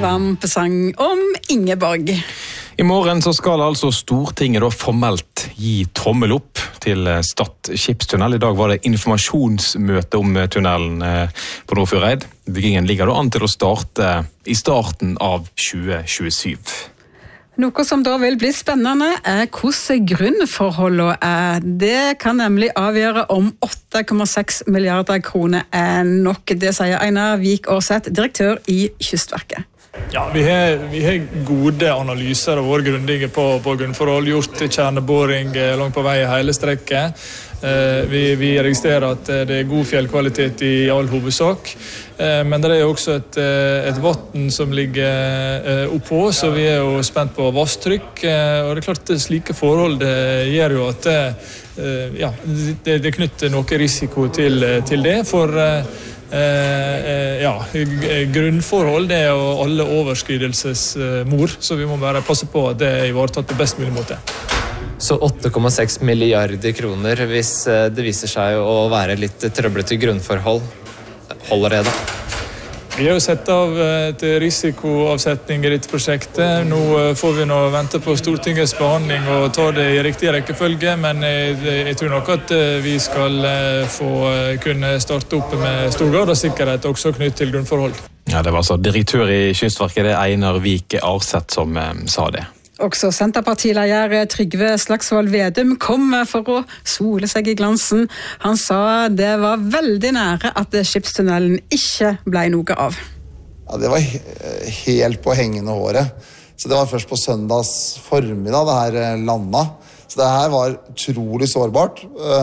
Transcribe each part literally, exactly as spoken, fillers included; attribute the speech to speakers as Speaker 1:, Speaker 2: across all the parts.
Speaker 1: svampesang om Ingeborg.
Speaker 2: I morgen så skal altså Stortinget da formelt gi tommel opp til Stad skipstunnel. I dag var det informasjonsmøte om tunnelen på Nordfjordeid. Byggingen ligger da an til å starte i starten av tjue tjuesyv.
Speaker 1: Noe som da vil bli spennende er hvordan grunnforholdene er. Det kan nemlig avgjøre om åtte komma seks milliarder kroner er nok. Det sier Einar Vik Aarseth, direktør i Kystverket.
Speaker 3: Ja, vi har, vi har gode analyser og vært grundige på, på grunnforhold, gjort kjerneboring langt på vei i hele strekket. Eh, vi, vi registrerer at det er god fjellkvalitet i all hovedsak, eh, men det er også et, et vatten som ligger eh, oppå, så vi er jo spent på vasstrykk, eh, og det er klart at slike forhold det gjør jo at eh, ja, det, det knytter noe risiko til, til det, for eh, Eh, eh, ja, grunnforhold det er jo alle overskridelsesmor, så vi må bare passe på at det er ivaretatt på best mulig måte.
Speaker 4: Så åtte komma seks milliarder kroner hvis det viser seg å være litt trøblete grunnforhold, holder det da?
Speaker 3: Vi har jo sett av til risikoavsetning i dette prosjektet. Nå får vi nå vente på Stortingets behandling og ta det i riktig rekkefølge, men jeg, jeg tror nok at vi skal få kunne starte opp med stor grad av sikkerhet også knyttet til grunnforhold.
Speaker 2: Ja, det var altså direktør i Kystverket, det er Einar Vik Aarseth som eh, sa det.
Speaker 1: Også Senterpartileder Trygve Slagsvold Vedum kom for å sole seg i glansen. Han sa det var veldig nære at skipstunnelen ikke ble noe av.
Speaker 5: Ja, det var helt på hengende håret. Så det var først på søndags formiddag det her landa. Så det her var utrolig sårbart.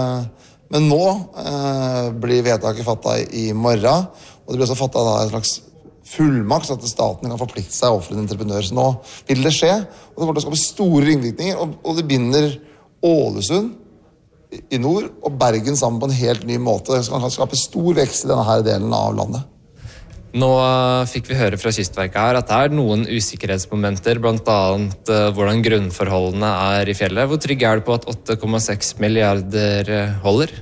Speaker 5: Men nå blir vedtaket fattet i morgen, og det blir også fattet en slags fullmakt, så at staten kan forplikte seg overfor en entreprenør. Så nå vil det skje, og det kommer til å skape store ringvirkninger, og, og det binder Ålesund i nord og Bergen sammen på en helt ny måte. Det skal skape stor vekst i denne her delen av landet.
Speaker 4: Nå fikk vi høre fra Kystverket her at det er noen usikkerhetsmomenter, blant annet uh, hvordan grunnforholdene er i fjellet. Hvor trygg er du på at åtte komma seks milliarder holder?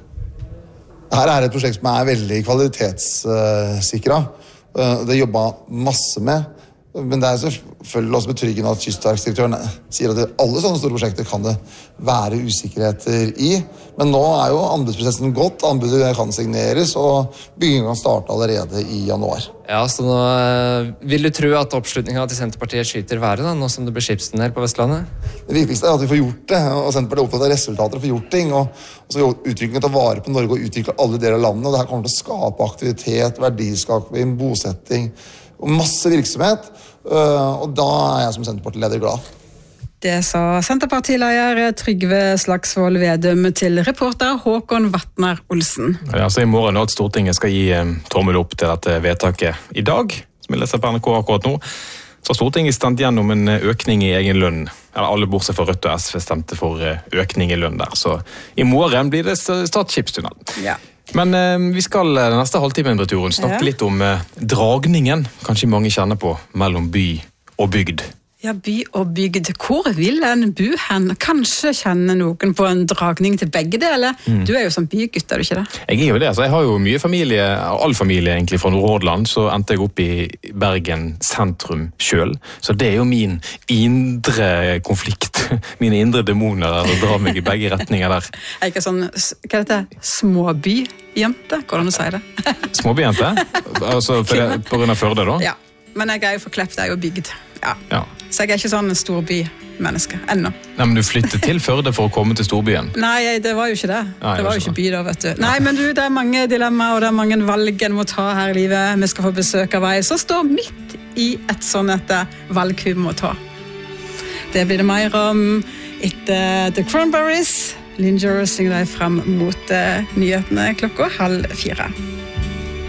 Speaker 5: Her er et prosjekt som er veldig kvalitetssikret. Det jobbet masse med, men det er selvfølgelig også betryggende at Kystverksdirektøren sier at alle sånne store prosjekter kan det være usikkerheter i, men nå er jo anbudsprosessen gått, anbudet kan signeres, og byggingen kan starte allerede i januar.
Speaker 4: Ja, så nå vil du tro at oppslutningen til Senterpartiet skyter været da, nå som det blir skipstunnel på Vestlandet? Det
Speaker 5: viktigste er at vi får gjort det, og Senterpartiet er opptatt av resultater og får gjort ting, og, og så utviklingen til å vare på Norge og utvikle alle deler av landet, og det her kommer til å skape aktivitet, verdiskaping, bosetting, og masse virksomhet, og da er jeg som Senterpartileder glad.
Speaker 1: Det sa Senterpartileder Trygve Slagsvold Vedum til reporter Håkon Vatnar Olsen.
Speaker 2: Ja, så i morgen da at Stortinget skal gi eh, tommel opp til dette vedtaket i dag, som jeg leser på N R K akkurat nå, så har Stortinget stemt gjennom en økning i egen lønn. Eller alle bortsett fra Rødt og S V stemte for økning i lønn der, så i morgen blir det Stad skipstunnel.
Speaker 1: Ja.
Speaker 2: Men eh, vi skal den neste halvtimen, Britt-Jorunn, snakke ja. litt om eh, dragningen, kanskje mange kjenner på, mellom by og bygd.
Speaker 1: Ja, by og bygd. Hvor vil en bo hen? Kanskje kjenner noen på en dragning til begge deler. Mm. Du er jo som bygutt, er du ikke det?
Speaker 2: Jeg er jo det, altså jeg har jo mye familie, all familie egentlig fra Nordhordland, så endte jeg opp i Bergen sentrum selv. Så det er jo min indre konflikt, mine indre demoner, og drar meg i begge retninger der.
Speaker 1: Jeg er ikke sånn, hva er dette? Småbyjente? Hvordan du sier det?
Speaker 2: Småbyjente? Altså for det, på grunn av Førde da?
Speaker 1: Ja, men jeg er jo forklept, jeg er jo bygd. Ja.
Speaker 2: Ja.
Speaker 1: Så jeg er ikke sånn en storbymenneske ennå.
Speaker 2: Nei, men du flyttet til Førde for å komme til storbyen?
Speaker 1: Nei, det var jo ikke det.
Speaker 2: Nei,
Speaker 1: det var jo ikke by da, vet du. Nei, men du, det er mange dilemmaer, og det er mange valg en må ta her i livet. Vi skal få besøk av ei som står midt i et sånt et valg hun må ta. Det blir det mer om etter The Cranberries. Linger synger deg frem mot uh, nyhetene klokka halv fire.